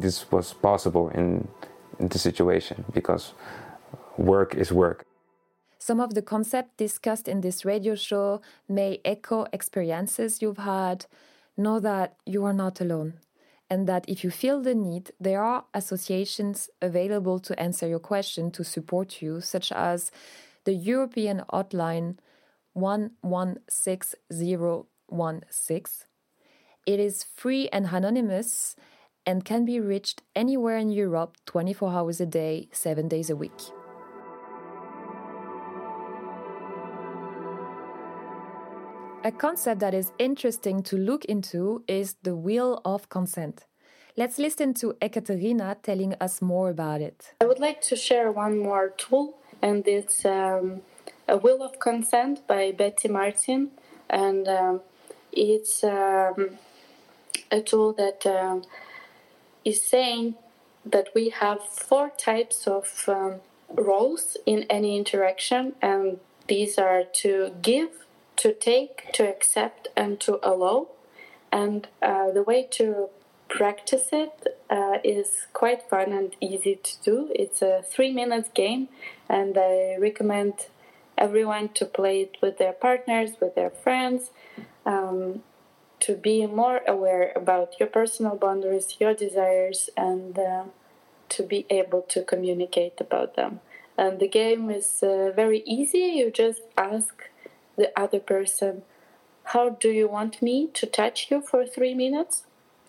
think this was possible in the situation, because work is work. Some of the concepts discussed in this radio show may echo experiences you've had. Know that you are not alone, and that if you feel the need, there are associations available to answer your question, to support you, such as the European hotline 116016. It is free and anonymous and can be reached anywhere in Europe 24 hours a day, 7 days a week. A concept that is interesting to look into is the wheel of consent. Let's listen to Ekaterina telling us more about it. I would like to share one more tool, and it's a wheel of consent by Betty Martin. And it's a tool that is saying that we have 4 types of roles in any interaction, and these are to give, to take, to accept, and to allow. And the way to practice it is quite fun and easy to do. It's a 3-minute game, and I recommend everyone to play it with their partners, with their friends, to be more aware about your personal boundaries, your desires, and to be able to communicate about them. And the game is very easy. You just ask the other person, how do you want me to touch you for 3 minutes?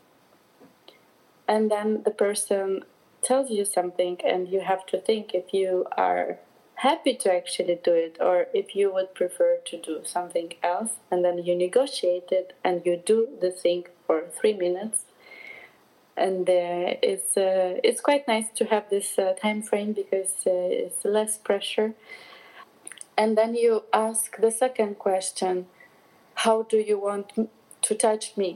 And then the person tells you something, and you have to think if you are happy to actually do it, or if you would prefer to do something else. And then you negotiate it, and you do the thing for 3 minutes. And it's quite nice to have this time frame, because it's less pressure. And then you ask the second question, how do you want to touch me?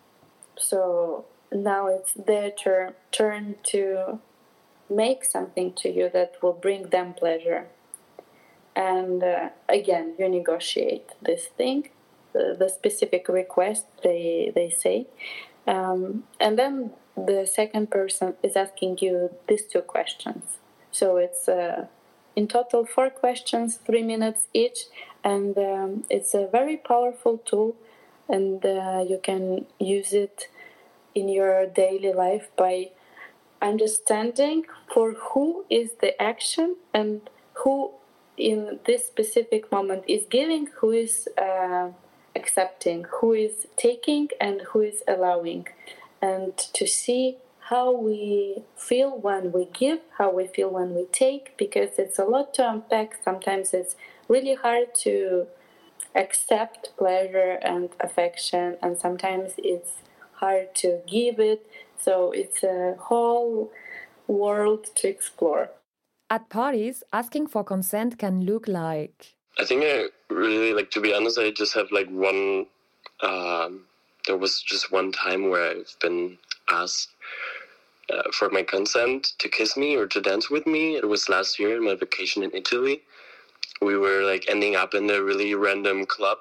So now it's their turn to make something to you that will bring them pleasure. And again, you negotiate this thing, the specific request they say. And then the second person is asking you these 2 questions. So it's in total 4 questions, 3 minutes each, and it's a very powerful tool, and you can use it in your daily life by understanding for who is the action and who in this specific moment is giving, who is accepting, who is taking, and who is allowing, and to see how we feel when we give, how we feel when we take, because it's a lot to unpack. Sometimes it's really hard to accept pleasure and affection, and sometimes it's hard to give it. So it's a whole world to explore. At parties, asking for consent can look like... I think I really, to be honest, I just have one... there was just one time where I've been asked for my consent to kiss me or to dance with me. It was last year in my vacation in Italy. We were ending up in a really random club,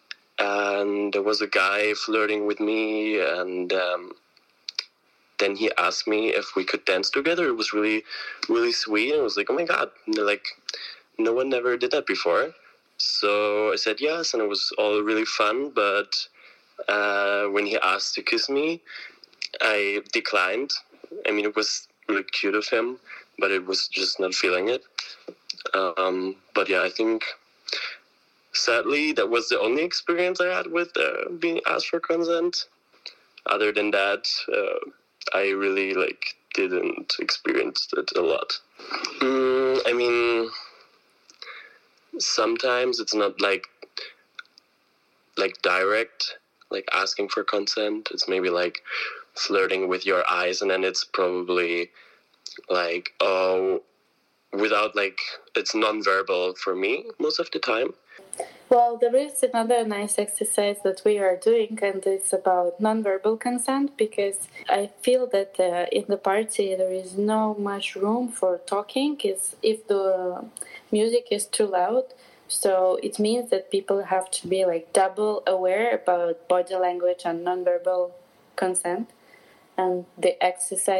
and there was a guy flirting with me, and then he asked me if we could dance together. It was really, really sweet. I was like, oh my God, no one ever did that before. So I said yes, and it was all really fun. But when he asked to kiss me, I declined. I mean, it was really cute of him, but it was just not feeling it. But yeah, I think sadly that was the only experience I had with being asked for consent. Other than that, I really didn't experience it a lot. I mean, sometimes it's not direct, asking for consent. It's maybe flirting with your eyes, and then it's probably without it's non-verbal for me most of the time. Well, there is another nice exercise that we are doing, and it's about non-verbal consent, because I feel that in the party there is no much room for talking if the music is too loud. So it means that people have to be double aware about body language and non-verbal consent. And the exercise